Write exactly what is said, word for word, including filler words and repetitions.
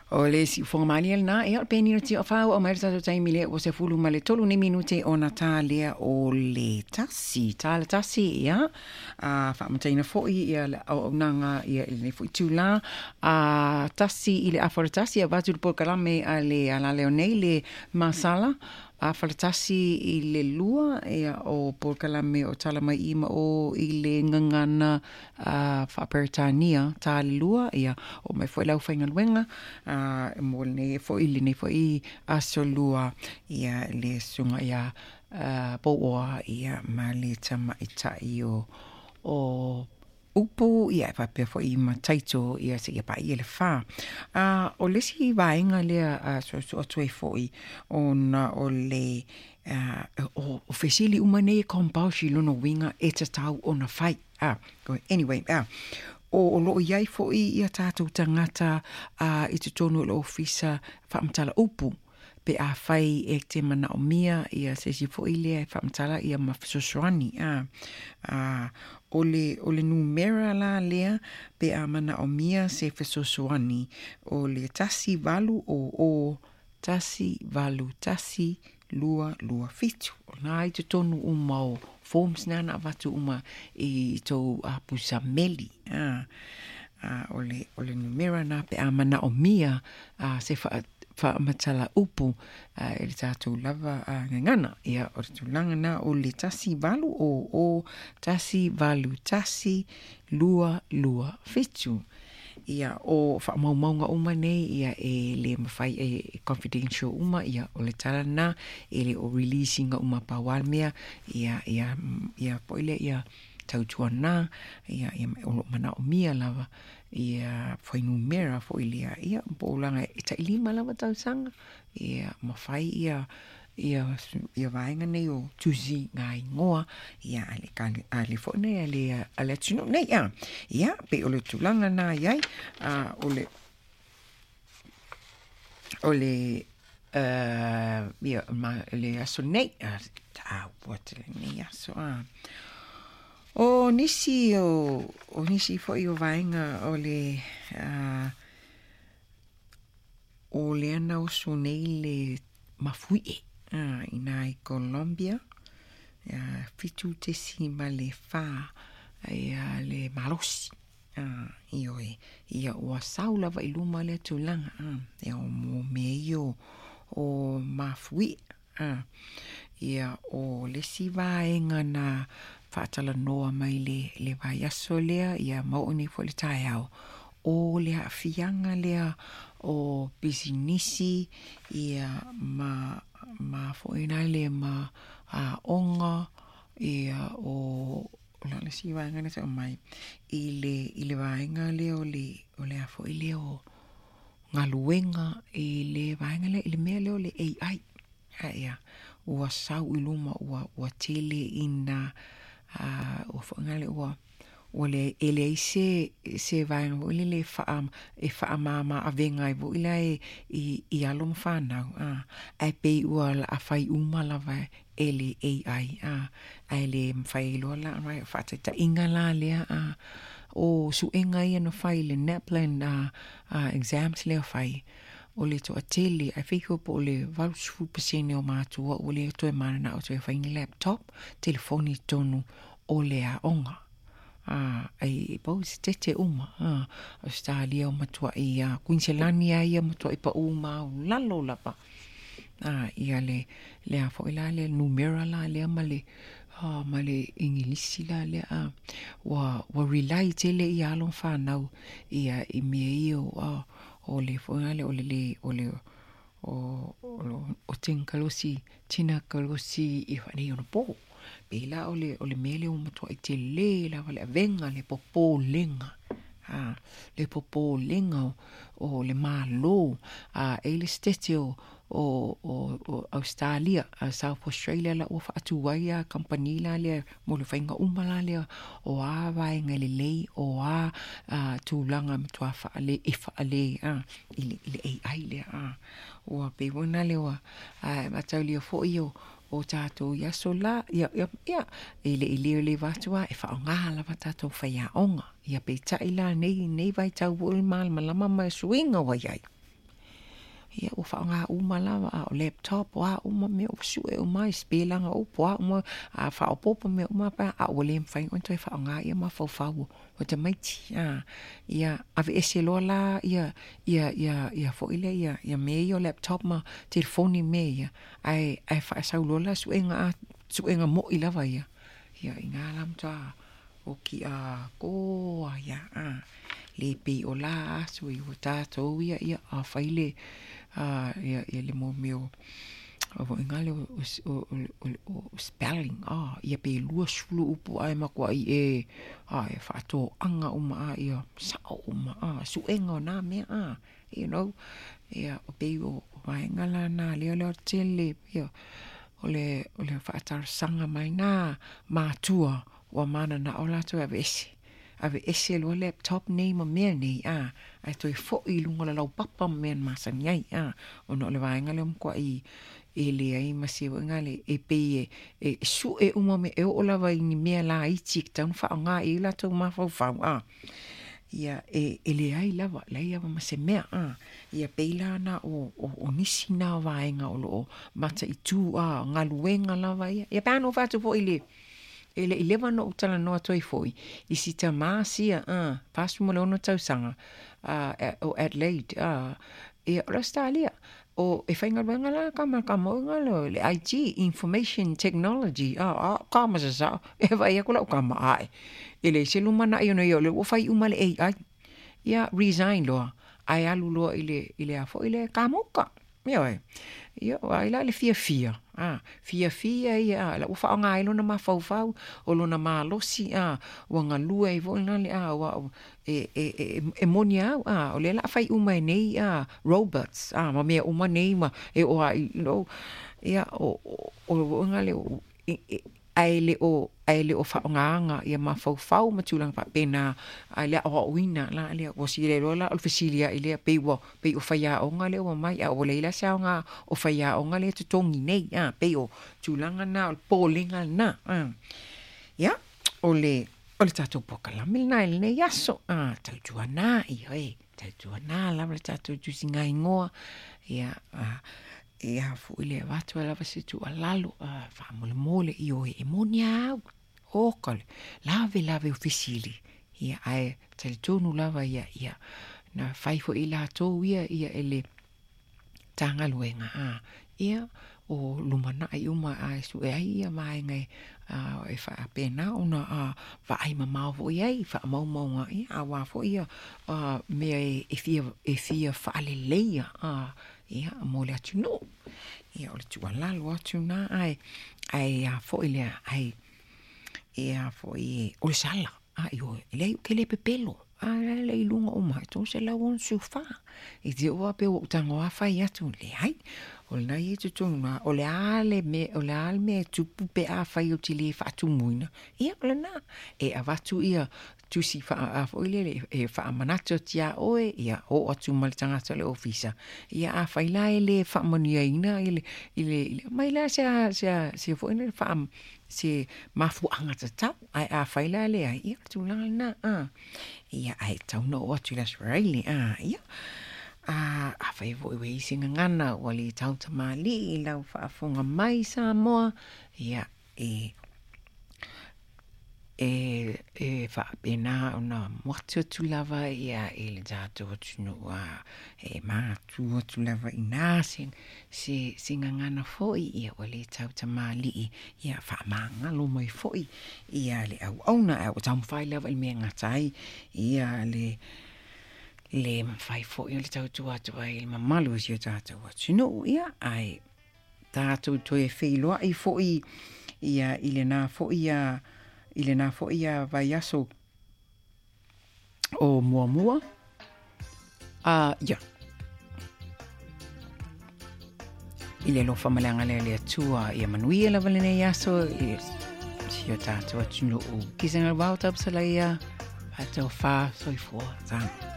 O le si fongamali na e al peni ti o fa o mai sa tai mile o se fulu male tolu ni minuti o Natalia o le tasi ta le tasi ia a fa mataina foi ia o nanga ia le foi tula a tasi ile a for tasi a vatu por kalame ale ala leonele masala a falatasi i le lua e o por kalame o talama ima o i le ngangana a whaperitania ta le lua ia o mai foi lau whainga luenga a mo ne foi le ne foi a so lua ia le sunga ia a po oa ia ma le tama ita i o o upu ia fa pe foi ma taito ia se ia pa ia le fa a o le si vainga le a so so toi foi on o le a o officially umane compulsion no winga eta tau ona fai ah anyway ah o lo iai foi ia tatu tangata a i te tonu lo ofisa fa mtala upu pe a fai e te mana o mia ia se si foi le fa mtala ia ma sosoani ah a ole ole numera la lea pe a mana o mia se fesosoani o le tasi valu o o tasi valu tasi lua lua fitu na i te tonu uma o forms nana vatu uma i to a pusameli ah a ole ole numera na pe a mana o mia a se fa fa matala upu uh, e tatu lava uh, ngana ia o tulanga na o le tasi valu o o tasi valu tasi lua lua fitu ia o fa mau maunga uma nei ia e le mawhai e confidential uma ia o le tala na e le o releasing uma pawalmea ia ia ia poile ia tautuana ia ia o mana o mia lava ia foi numera foi ia ia bolanga ita lima lava tau sanga ia mawhai ia ia ia vainga nei o tuzi ngai ngoa ia ale kali ale fo nei ale ale tino nei ia ia pe o le tulanga na ia a ole ole uh ia ma le aso nei a what nei aso a o nisi o o nisi foi o vainga o le uh, o le ana o sonele mafui uh, ina i Colombia uh, fitu te sima le fa ia le malosi uh, io e ia o saula va iluma le tulanga uh, ia o mo meio o mafui uh, ia o le siva enga na fatala noa mai le le vai aso lea ia mau ni fo le tai au o le afianga lea o bisinisi ia ma ma fo ina le ma a onga ia o la le si vai ngana sa mai ile ile vai nga le o le o le afo ile o ngaluenga ile vai nga le ile me le o le A I ia o sau iluma o o tele ina uh, o fangale o o le ele se se vai o le le fa am e fa mama avenga i vo ile i i alom fa na a ai pe o a fai uma la vai ele A I a ai le fai lo la vai fa ta ingala le a o su enga ia no fai le naplan a exams le fai o le to ateli ai fiko po le valsu pesene o matua o le to e mana o to e fai laptop telefoni tonu o le a onga ah ai po tete uma ah Australia o matua ia Queensland ia matua i pa uma lalo lapa ah ia le le a fo ila le numera la le male ah male ingilisi la le a wa wa rely tele ia lon fa nau ia i me io ah o le fōngale o le le o le o o tinkalosi tina kalosi i whani ono po pe la o le o le mele o matua i te le la wale avenga le popo lenga ha le popo lenga o le malo a ele stete o o o Australia a South Australia la o fatuaia company la le mo le fainga umala le o a vai ngale le o a tulanga mtua fa le e fa le a ile ile A I le a o pe bona le o a matali fo io o tato ya sola ya ya ya ile ile le vatua e fa nga la tato fa ya onga ya pe ta ila nei nei vai tau mal malama ma swinga wa yai ia o whaonga uma lava a o laptop o a uma me o sue o mai spelanga o poa uma a whaopopo me uma pa a o le mwhai o toi whaonga ia ma whauwhau o te maiti a ia ave ese loa la ia ia ia ia fo ile ia ia me o laptop ma telefoni me ia ai ai whaasau lola suenga a suenga mo i lava ia ia inga lam ta o ki a ko ia a le pe o la so i o tātou ia ia a whaile a ia ia le mo meo o inga le o, o, o, o spelling a ia pe lua sulu upu ai makua i e a e whaato anga uma a ia sao uma a suenga na mea a you know ia o pe o vaenga la na leo leo tele ia o le o le whaatar sanga mai na mātua wa mana na o lato ave ese ave ese lo laptop nei ma mea nei a ai toi fo i lunga la lau papa mea masang iai a o no le vaenga le mkwa i e le ai masi o ngale e pe e, e su e uma me e o lava i ni mea la i tik taun wha ngā i lato ma fau fau a ia e, e le ai lava le ai ava mase mea a ia peila na o, o, o nisi na vaenga o lo mata i tu a ngā luenga lava ia ia pēno fatu po i le ele eleven no utala no toi foi i si ta masia a pasu mo no tau sanga a o Adelaide a e Australia o e fainga wenga la kama kama ngalo le I T information technology a a kama sa e vai e kula kama ai ele se lumana i no yo le o fai uma le A I ia resign lo ai alu lo ile ile a fo ile kamuka Mio e. Ia, ai la le fia fia. Ah, fia fia ia, la ufa nga ai lona ma fau fau, o lona ma losi a, o nga lua i volna le a, o e e e e monia a, o le la fai uma nei a robots, a, ma mea uma nei ma e o ai, you know, ia o o nga le o ai le o ai le o whaonganga ia ma fau fau ma tulang pa pena ai le o wina la le o si le lola o fesilia ile pe wo pe o faya o nga le o mai a o le la sa nga o faya o nga le tu tongi nei a pe o tulanga na o polinga na a ya o le o le tato poka la milna le ne yaso a tau tuana i hoi tau tuana la le tato tu singa ingoa ya a e a fu ile watu ala vasi tu alalo a fa mole mole i o e monia o kale lave lave ufisili ia ai telefonu lava ia ia na fai fo ila to ia ia ele tanga luenga a ia o lumana ai uma ai su e ai ia mai ngai a e fa pena ona a va ai mama vo ia fa mau mau ia a wa fo ia a me e fia e fia fa le leia a ia mo le atu no ia o le tua lalo atu na ai ai a fo ile ai ia fo i o le sala a io le ke le pepelo a le lunga o mai to se la won sufa i te o pe o tango a fai atu le ai o le nai tu tuna o le ale me o le ale me tu pupe a fai o ti le fa tu muina ia o le na e a vatu ia tu si fa a fo ile e fa manato tia oe ia o atu mal tanga le ofisa ia a fa ila ile fa monia ina ile ile mai la se se se fo ile fa se mafu anga tata ai a fa ila ile ia tu na na a ia ai tau no o tu la really a ia a a fa vo we singa ngana wali tau tamali ila fa fonga mai sa mo ia e e e fa pena una morto tu lava ia il dato tu no a e ma tu tu lava inasin si singangana foi ia wale tau tamali ia fa manga lo mai foi ia le au ona au tam fai lava il menga tai ia le le fai foi le tau tu atu ai mamalu si dato tu no ia ai dato to e filo ai foi ia ile na foi ia ile na fo ia vai aso o mua mua a ya ile lo famalanga le le tua ia manuia la valene aso e si o tato atu no o kisenga bauta psala ia ato fa soi fo ta